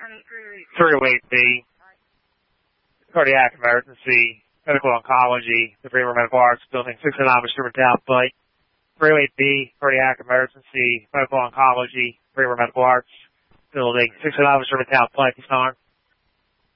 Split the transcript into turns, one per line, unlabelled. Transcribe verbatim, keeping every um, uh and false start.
three oh eight B, cardiac emergency, medical oncology, the Bremer Medical Arts Building, six oh nine Mister Town Pike. three oh eight B, cardiac emergency, medical oncology, Bremer Medical Arts Building, six oh nine Mister Town Pike, Star.